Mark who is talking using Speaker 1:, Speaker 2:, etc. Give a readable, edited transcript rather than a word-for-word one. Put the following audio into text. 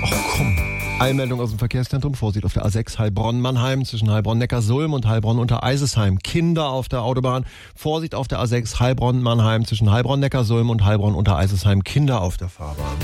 Speaker 1: komm. Eilmeldung aus dem Verkehrszentrum. Vorsicht auf der A6 Heilbronn-Mannheim zwischen Heilbronn-Neckarsulm und Heilbronn-Untereisesheim. Kinder auf der Autobahn. Vorsicht auf der A6 Heilbronn-Mannheim zwischen Heilbronn-Neckarsulm und Heilbronn-Untereisesheim. Kinder auf der Fahrbahn.